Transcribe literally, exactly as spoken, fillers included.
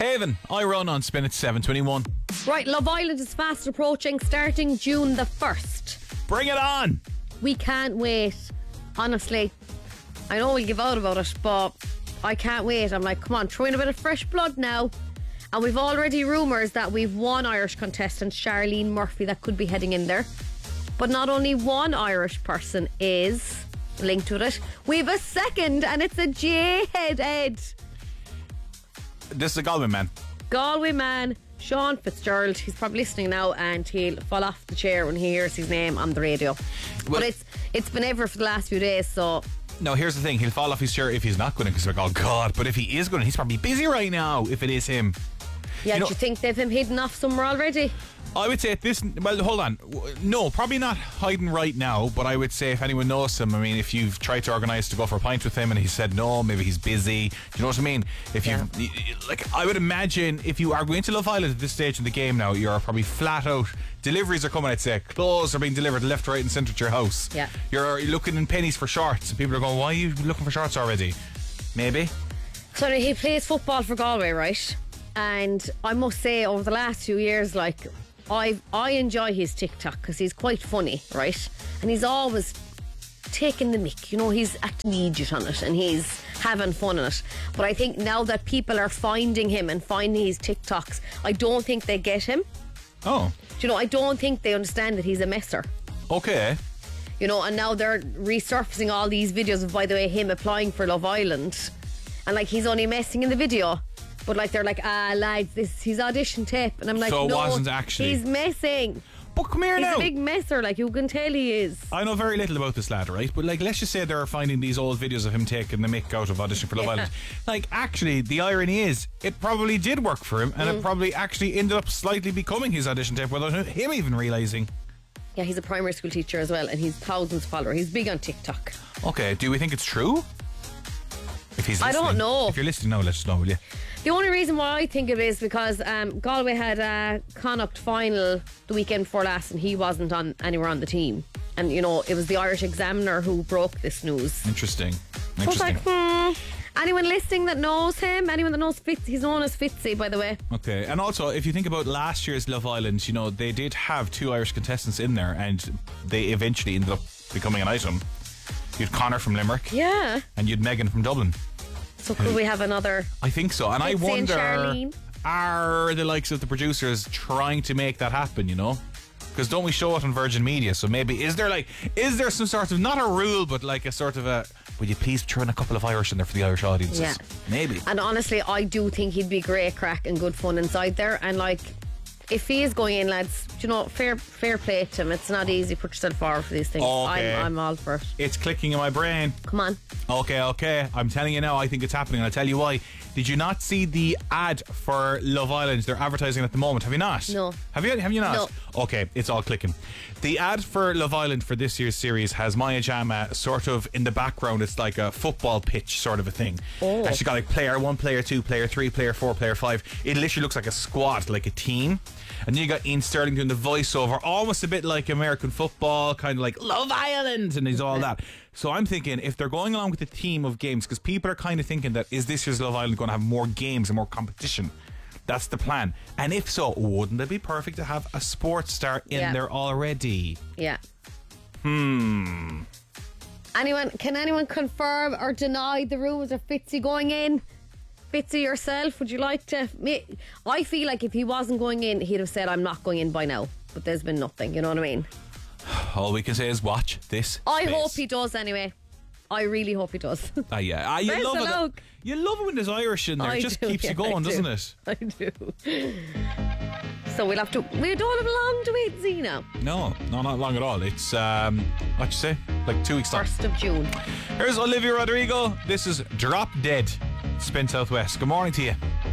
Haven, I run on Spin at seven twenty-one. Right, Love Island is fast approaching, starting June the first. Bring it on! We can't wait. Honestly, I know we'll give out about it, but I can't wait. I'm like, come on, throw in a bit of fresh blood now. And we've already rumours that we've one Irish contestant, Charlene Murphy, that could be heading in there. But not only one Irish person is linked with it, we've a second, and it's a J-head, Ed. This is a Galway man. Galway man, Sean Fitzgerald. He's probably listening now, and he'll fall off the chair when he hears his name on the radio. Well, but it's it's been ever for the last few days, so... No, here's the thing. He'll fall off his chair if he's not going to, because we're like, oh God. But if he is going to, he's probably busy right now, if it is him. Yeah, you know, do you think they've him hidden off somewhere already? I would say at this... Well, hold on. No, probably not hiding right now, but I would say if anyone knows him, I mean, if you've tried to organise to go for a pint with him and he said no, maybe he's busy. Do you know what I mean? If Yeah. you like, I would imagine if you are going to Love Island at this stage in the game now, you're probably flat out. Deliveries are coming, I'd say. Clothes are being delivered left, right and centre to your house. Yeah. You're looking in pennies for shorts and people are going, why are you looking for shorts already? Maybe. So he plays football for Galway, right? And I must say, over the last few years, like, I I enjoy his TikTok because he's quite funny, right? And he's always taking the mick, you know, he's acting the idiot on it and he's having fun on it. But I think now that people are finding him and finding his TikToks, I don't think they get him. Oh. Do you know, I don't think they understand that he's a messer. Okay. You know, and now they're resurfacing all these videos of, by the way, him applying for Love Island. And like, he's only messing in the video. But like, they're like, ah, lads, this is his audition tape. And I'm like, so it no, wasn't actually. he's messing. But come here He's now. a big messer, like, you can tell he is. I know very little about this lad, right? But like, let's just say they're finding these old videos of him taking the mick out of audition for Love Yeah. Island. Like, actually, the irony is, it probably did work for him, and Mm. it probably actually ended up slightly becoming his audition tape without him even realising. Yeah, he's a primary school teacher as well, and he's thousands of followers. He's big on TikTok. Okay, do we think it's true? If he's I don't listening. know. If you're listening now, let us know, will you? The only reason why I think it is because um, Galway had a Connacht final the weekend before last, and he wasn't on anywhere on the team. And you know, it was the Irish Examiner who broke this news. Interesting. So I was Interesting. like, hmm. Anyone listening that knows him, anyone that knows Fitz, he's known as Fitzy, by the way. Okay, and also if you think about last year's Love Island, you know, they did have two Irish contestants in there, and they eventually ended up becoming an item. You'd Connor from Limerick, Yeah. and you'd Megan from Dublin. So could we have another? I think so, and I Fitzy and wonder, Charlene. are the likes of the producers trying to make that happen? You know, because don't we show it on Virgin Media? So maybe is there like is there some sort of, not a rule, but like a sort of a, would you please throw in a couple of Irish in there for the Irish audiences? Yeah. Maybe. And honestly, I do think he'd be great crack and good fun inside there. And like, if he is going in, lads, you know, fair fair play to him. It's not easy. Put yourself forward for these things. Okay. I'm, I'm all for it. It's clicking in my brain. Come on. Okay, okay. I'm telling you now, I think it's happening, and I'll tell you why. Did you not see the ad for Love Island? They're advertising at the moment. Have you not? No. Have you? Have you not? No. Okay, it's all clicking. The ad for Love Island for this year's series has Maya Jama sort of in the background. It's like a football pitch sort of a thing. Oh. And she got like player one, player two, player three, player four, player five. It literally looks like a squad, like a team. And then you got Ian Sterling doing the voiceover, almost a bit like American football, kind of like Love Island, and he's all that. So I'm thinking, if they're going along with the theme of games, because people are kind of thinking that, is this year's Love Island going to have more games and more competition? That's the plan. And if so, wouldn't it be perfect to have a sports star in Yeah. there already? Yeah. Hmm. Anyone? Can anyone confirm or deny the rumours of Fitzy going in? Fitzy yourself, would you like to? I feel like if he wasn't going in, he'd have said, I'm not going in by now. But there's been nothing, you know what I mean? All we can say is watch this I space. hope he does anyway. I really hope he does. Ah, yeah. Ah, you Best love of it. luck. You love it when there's Irish in there. I It just do, keeps yeah, you going, I do. doesn't it? I do. So we'll have to. We don't have long to wait and see now. No, no, not long at all. It's, um, what you say? Like two weeks time. First of June. Here's Olivia Rodrigo. This is Drop Dead. Spin Southwest. Good morning to you.